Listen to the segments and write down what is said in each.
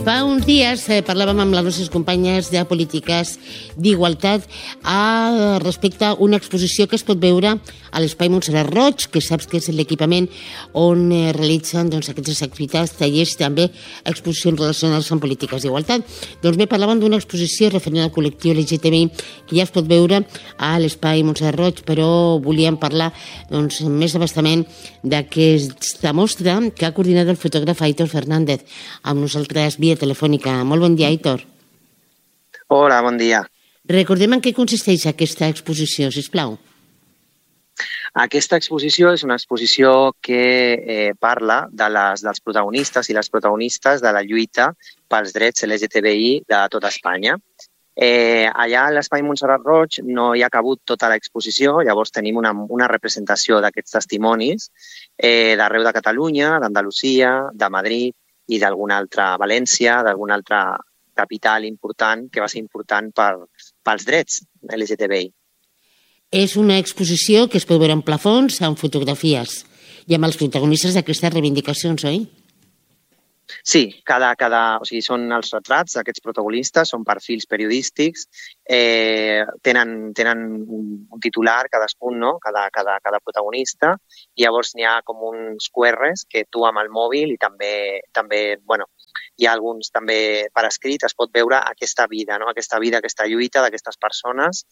Fa uns dies parlàvem amb les nostres companyes de polítiques d'igualtat respecte a una exposició que es pot veure a l'Espai Montserrat Roig, que saps que és l'equipament on realitzen aquestes activitats, tallers, també exposicions relacionades amb polítiques d'igualtat. Doncs bé, parlàvem d'una exposició referent al col·lectiu LGTBI que ja es pot veure a l'Espai Montserrat Roig, però volíem parlar més abastament d'aquesta mostra que ha coordinat el fotògraf Aitor Fernández amb nosaltres via telefònica. Molt bon dia, Aitor. Hola, bon dia. Recordem en què consisteix aquesta exposició, sisplau. Aquesta exposició és una exposició que parla dels protagonistes i les protagonistes de la lluita pels drets LGTBI de tota Espanya. Allà a l'Espai Montserrat Roig no hi ha cabut tota l'exposició, llavors tenim una representació d'aquests testimonis d'arreu de Catalunya, d'Andalusia, de Madrid i d'alguna altra, València, d'alguna altra capital important que va ser important pels drets LGTBI. És una exposició que es pot veure en plafons, amb fotografies i amb els protagonistes d'aquestes reivindicacions, oi? Sí, són els retrats d'aquests protagonistes, són perfils periodístics, tenen un titular cadascun, no? Cada protagonista, i llavors n'hi ha com uns QRs que tu amb el mòbil i també hi ha alguns també per escrit, es pot veure aquesta vida, no? Aquesta lluita d'aquestes persones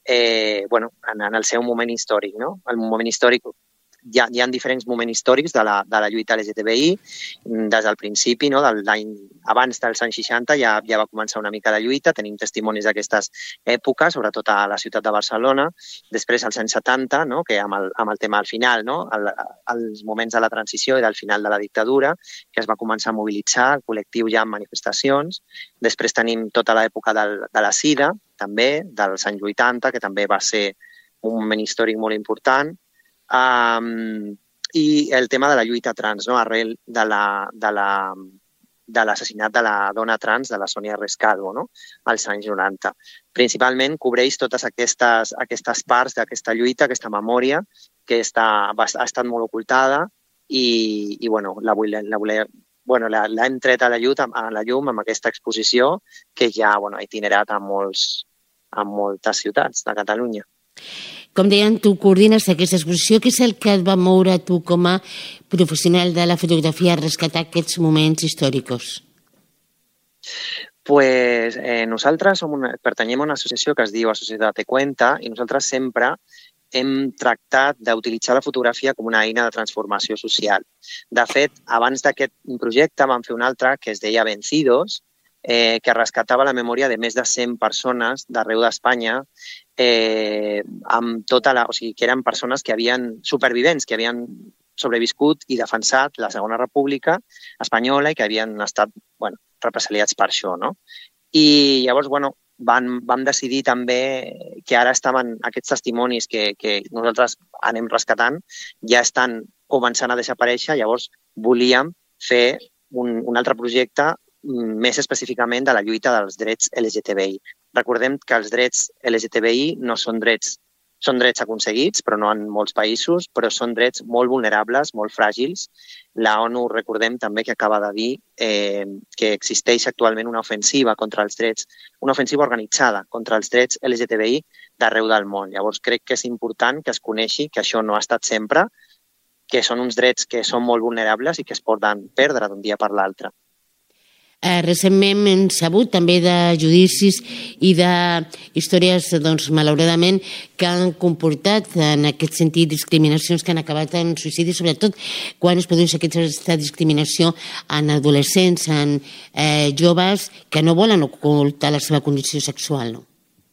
en el seu moment històric, no? El moment històric, hi ha diferents moments històrics de la lluita LGTBI, des del principi, no? Abans dels anys 60 ja va començar una mica la lluita, tenim testimonis d'aquestes èpoques, sobretot a la ciutat de Barcelona, després als anys 70, no? Que amb el tema al final, no? Els moments de la transició i del final de la dictadura, que es va començar a mobilitzar el col·lectiu ja en manifestacions, després tenim tota l'època de la SIDA, també, dels anys 80, que també va ser un moment històric molt important, i el tema de la lluita trans, no? Arrel de l'assassinat de la dona trans, de la Sònia Rescalvo, no? Als anys 90. Principalment cobreix totes aquestes parts d'aquesta lluita, aquesta memòria, que ha estat molt ocultada i l'hem tret a la llum amb aquesta exposició que ja ha itinerat a moltes ciutats de Catalunya. Com deien, tu coordines aquesta exposició. Què és el que et va moure a tu com a professional de la fotografia a rescatar aquests moments històrics? Nosaltres pertanyem a una associació que es diu Associació Date Cuenta i nosaltres sempre hem tractat d'utilitzar la fotografia com una eina de transformació social. De fet, abans d'aquest projecte vam fer un altre que es deia Vencidos, que rescatava la memòria de més de 100 persones d'arreu d'Espanya, que eren persones supervivents, que havien sobreviscut i defensat la Segona República Espanyola i que havien estat represaliats per això, no? I llavors, vam decidir també que ara estaven aquests testimonis que nosaltres anem rescatant, ja estan començant a desaparèixer, llavors volíem fer un altre projecte més específicament de la lluita dels drets LGTBI. Recordem que els drets LGTBI no són drets aconseguits, però no en molts països, però són drets molt vulnerables, molt fràgils. La ONU, recordem també que acaba de dir que existeix actualment una ofensiva contra els drets, una ofensiva organitzada contra els drets LGTBI d'arreu del món. Llavors crec que és important que es coneixi que això no ha estat sempre, que són uns drets que són molt vulnerables i que es poden perdre d'un dia per l'altre. Recentment hem sabut també de judicis i de històries, malauradament, que han comportat en aquest sentit discriminacions que han acabat en suïcidi, sobretot quan es produeix aquesta discriminació en adolescents, en joves que no volen ocultar la seva condició sexual, no?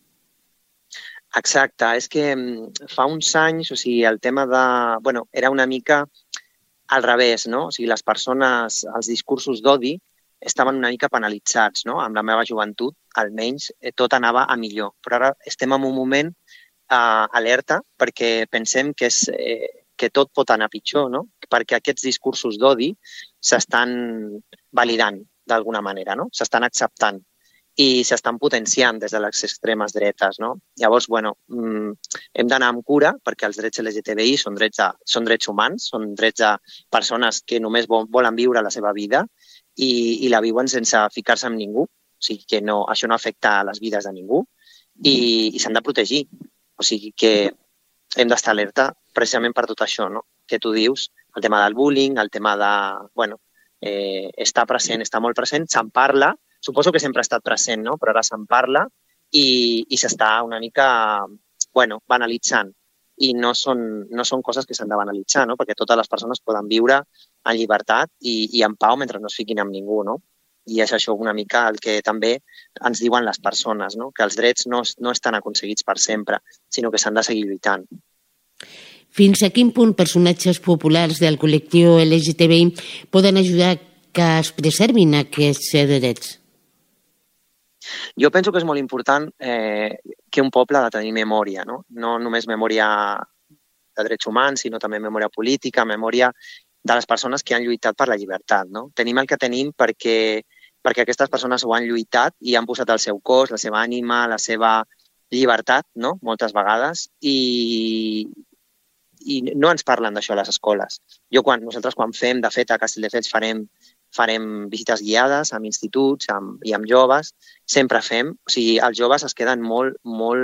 Exacte, és que fa uns anys, el tema era una mica al revés, no? Les persones, els discursos d'odi estaven una mica penalitzats, no? Amb la meva joventut, almenys, tot anava a millor. Però ara estem en un moment alerta perquè pensem que tot pot anar pitjor, no? Perquè aquests discursos d'odi s'estan validant d'alguna manera, no? S'estan acceptant i s'estan potenciant des de les extremes dretes, no? Llavors, hem d'anar amb cura perquè els drets LGTBI són drets humans, són drets de persones que només volen viure la seva vida i la viuen sense ficar-se amb ningú. O sigui que no, això no afecta a les vides de ningú i s'han de protegir. O sigui que hem d'estar alerta precisament per tot això, no? Que tu dius, el tema del bullying, el tema de... Bueno, està present, està molt present, se'n parla, suposo que sempre ha estat present, no? Però ara se'n parla i s'està una mica, bueno, banalitzant. I no són coses que s'han de banalitzar, no? Perquè totes les persones poden viure en llibertat i en pau mentre no es fiquin amb ningú, no? I és això una mica el que també ens diuen les persones, no? Que els drets no estan aconseguits per sempre, sinó que s'han de seguir lluitant. Fins a quin punt personatges populars del col·lectiu LGTBI poden ajudar que es preservin aquests drets? Jo penso que és molt important que un poble ha de tenir memòria, no? No només memòria de drets humans, sinó també memòria política, memòria de les persones que han lluitat per la llibertat, no? Tenim el que tenim perquè aquestes persones ho han lluitat i han posat el seu cos, la seva ànima, la seva llibertat, no? Moltes vegades, i no ens parlen d'això a les escoles. Nosaltres quan fem, de fet, a Castelldefels farem visites guiades amb instituts i amb joves, sempre fem, o sigui, els joves es queden molt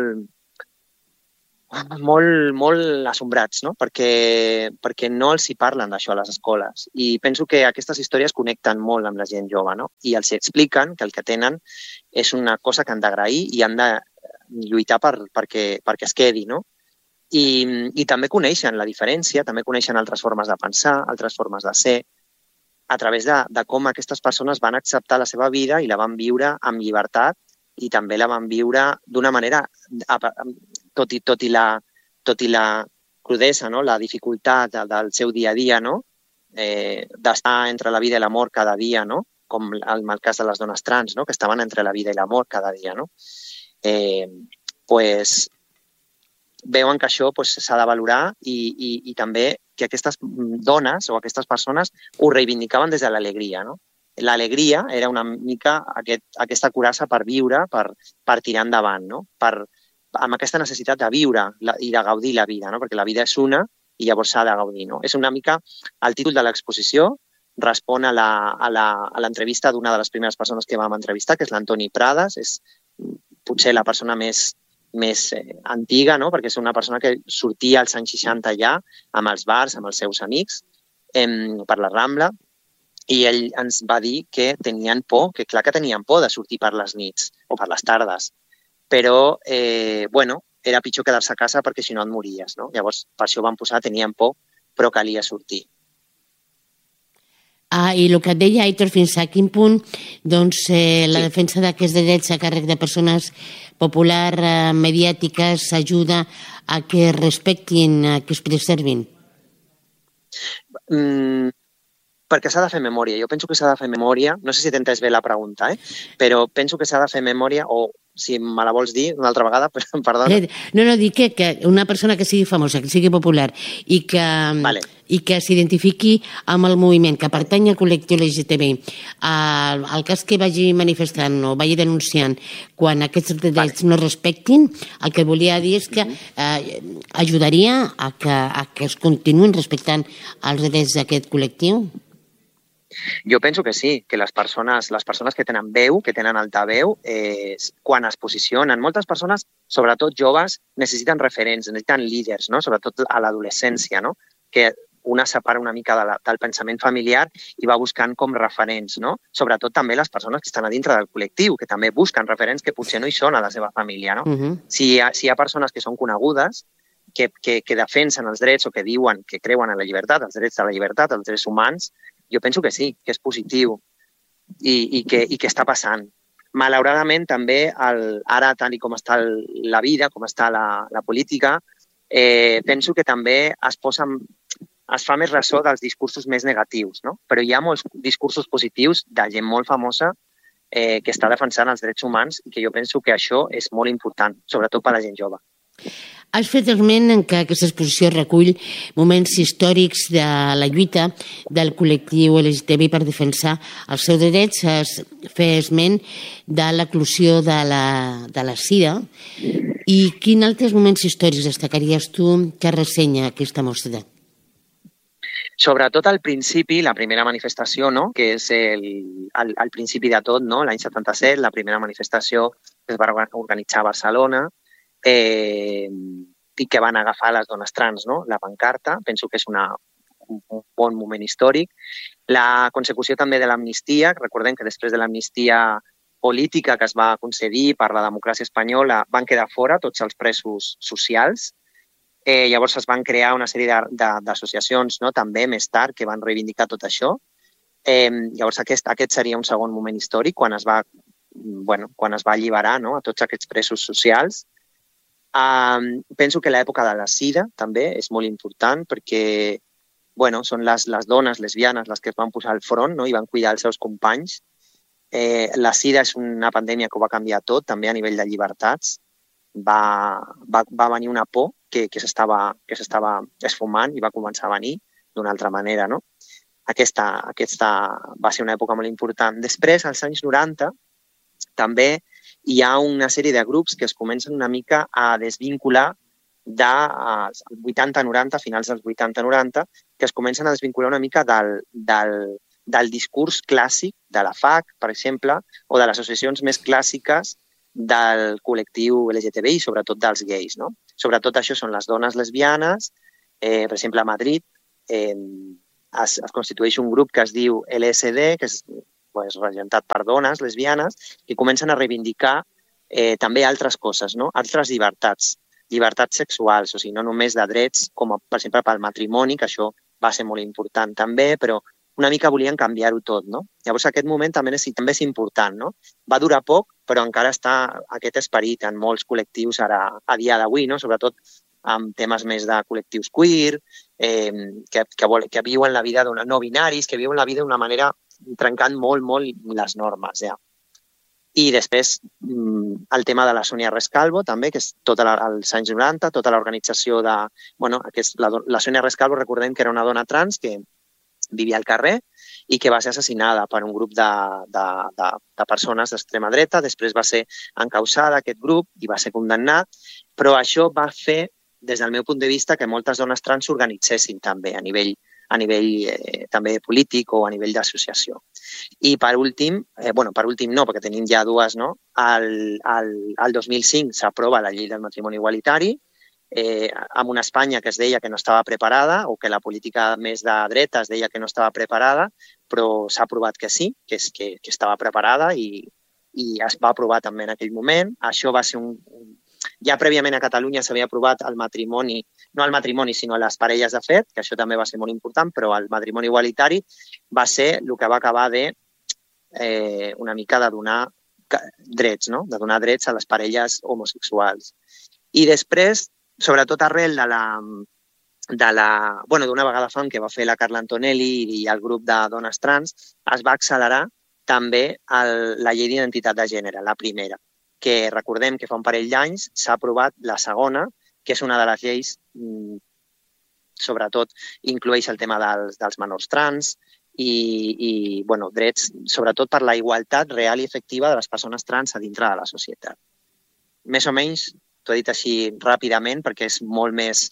assombrats, no? Perquè no els hi parlen d'això a les escoles. I penso que aquestes històries connecten molt amb la gent jove, no? I els expliquen que el que tenen és una cosa que han d'agrair i han de lluitar perquè es quedi, no? I també coneixen la diferència, també coneixen altres formes de pensar, altres formes de ser, a través de com aquestes persones van acceptar la seva vida i la van viure amb llibertat i també la van viure d'una manera, tot i la crudesa, no? La dificultat del seu dia a dia, no? D'estar entre la vida i la mort cada dia, no? Com en el cas de les dones trans, no? Que estaven entre la vida i la mort cada dia, no? Veuen que això s'ha de valorar i també que aquestes dones o aquestes persones ho reivindicaven des de l'alegria, no? L'alegria era una mica aquesta curassa per viure, per tirar endavant, no? Amb aquesta necessitat de viure i de gaudir la vida, no? Perquè la vida és una i llavors s'ha de gaudir, no? És una mica el títol de l'exposició, respon a l'entrevista d'una de les primeres persones que vam entrevistar, que és l'Antoni Prades, és potser la persona més antiga, no? Perquè és una persona que sortia als anys 60 ja amb els bars, amb els seus amics, per la Rambla, i ell ens va dir que tenien por, que clar que tenien por de sortir per les nits o per les tardes, però, era pitjor quedar-se a casa perquè si no et mories, no? Llavors, per això van posar, tenien por, però calia sortir. I el que et deia, Aitor, fins a quin punt la defensa d'aquests drets a càrrec de persones populars, mediàtiques, ajuda a que es respectin, a que es preservin? Perquè s'ha de fer memòria. Jo penso que s'ha de fer memòria. No sé si t'he entès bé la pregunta, però penso que s'ha de fer memòria, o si me la vols dir una altra vegada, perdona. No, dic que una persona que sigui famosa, que sigui popular i que s'identifiqui amb el moviment, que pertany al col·lectiu LGTBI, el cas que vagi manifestant o vagi denunciant quan aquests drets no es respectin, el que volia dir és que ajudaria a que es continuïn respectant els drets d'aquest col·lectiu? Jo penso que sí, que les persones que tenen veu, que tenen altaveu, quan es posicionen, moltes persones, sobretot joves, necessiten referents, necessiten líders, no? Sobretot a l'adolescència, no? Que una separa una mica del pensament familiar i va buscant com referents, no? Sobretot també les persones que estan a dintre del col·lectiu, que també busquen referents que potser no hi són a la seva família, no? Si hi ha persones que són conegudes, que defensen els drets o que diuen que creuen en la llibertat, els drets de la llibertat, els drets humans, jo penso que sí, que és positiu i que està passant. Malauradament, també, ara, tal com està la vida, com està la política, penso que també es fa més ressò dels discursos més negatius, no? Però hi ha molts discursos positius de gent molt famosa que està defensant els drets humans i que jo penso que això és molt important, sobretot per a la gent jove. Has fet esment que aquesta exposició recull moments històrics de la lluita del col·lectiu LGTBI per defensar els seus drets. Has fet esment de l'eclosió de la SIDA. I quins altres moments històrics destacaries tu que ressenya aquesta mostra? Sobretot al principi, la primera manifestació, no? Que és el principi de tot, no? L'any 77, la primera manifestació que es va organitzar a Barcelona i que van agafar les dones trans, no? La pancarta, penso que és un bon moment històric. La consecució també de l'amnistia, recordem que després de l'amnistia política que es va concedir per la democràcia espanyola van quedar fora tots els presos socials. Llavors es van crear una sèrie d'associacions, no? També més tard que van reivindicar tot això. Llavors aquest seria un segon moment històric quan es va alliberar, no? A tots aquests presos socials. Penso que l'època de la SIDA també és molt important perquè són les dones lesbianes les que es van posar al front, no? I van cuidar els seus companys. La SIDA és una pandèmia que ho va canviar tot, també a nivell de llibertats. Va venir una por que s'estava esfumant i va començar a venir d'una altra manera, no? Aquesta va ser una època molt important. Després, als anys 90, també hi ha una sèrie de grups que es comencen una mica a desvincular dels 80-90, finals dels 80-90, que es comencen a desvincular una mica del discurs clàssic de la FAC, per exemple, o de les associacions més clàssiques del col·lectiu LGTBI, sobretot dels gais, no? Sobretot això són les dones lesbianes. Per exemple, a Madrid es constitueix un grup que es diu LSD, que és regentat per dones lesbianes, que comencen a reivindicar també altres coses, no? Altres llibertats sexuals, o sigui, no només de drets, com per exemple pel matrimoni, que això va ser molt important també, però una mica volien canviar-ho tot, no? Llavors aquest moment també és important, no? Va durar poc, però encara està aquest esperit en molts col·lectius ara, a dia d'avui, no? Sobretot amb temes més de col·lectius queer, que viuen la vida no binaris, que viuen la vida d'una manera trencant molt, molt les normes, ja. I després el tema de la Sonia Rescalvo, també, que és tot als anys 90, tota l'organització de... La Sonia Rescalvo, recordem que era una dona trans que vivia al carrer i que va ser assassinada per un grup de persones d'extrema dreta. Després va ser encausada aquest grup i va ser condemnat, però això va fer, des del meu punt de vista, que moltes dones trans s'organitzessin també a nivell també polític o a nivell d'associació. I per últim no, perquè tenim ja dues, no? El 2005 s'aprova la llei del matrimoni igualitari, amb una Espanya que es deia que no estava preparada o que la política més de dreta es deia que no estava preparada, però s'ha aprovat que sí, que estava preparada i es va aprovar també en aquell moment. Això va ser ja prèviament a Catalunya s'havia aprovat el matrimoni, no el matrimoni, sinó les parelles de fet, que això també va ser molt important, però el matrimoni igualitari va ser el que va acabar una mica de donar drets, no? De donar drets a les parelles homosexuals. I després, sobretot arrel d'una vegada fan que va fer la Carla Antonelli i el grup de dones trans, es va accelerar també la llei d'identitat de gènere, la primera, que recordem que fa un parell d'anys s'ha aprovat la segona, que és una de les lleis, sobretot inclueix el tema dels menors trans i drets, sobretot per la igualtat real i efectiva de les persones trans a dintre de la societat. Més o menys, t'ho he dit així ràpidament perquè és molt més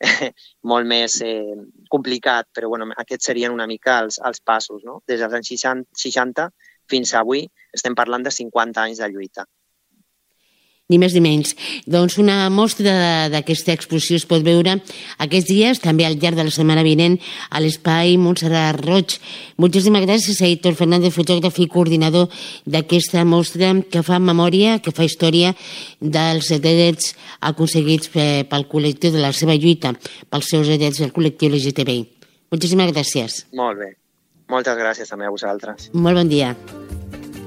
complicat, però aquests serien una mica els passos, no? Des dels anys 60 fins a avui estem parlant de 50 anys de lluita. Ni més ni menys. Doncs una mostra d'aquesta exposició es pot veure aquests dies, també al llarg de la setmana vinent, a l'Espai Montserrat Roig. Moltíssimes gràcies a Héctor Fernández, fotògraf i coordinador d'aquesta mostra que fa memòria, que fa història dels drets aconseguits pel col·lectiu de la seva lluita, pels seus drets del col·lectiu LGTBI. Moltíssimes gràcies. Molt bé. Moltes gràcies també a vosaltres. Molt bon dia.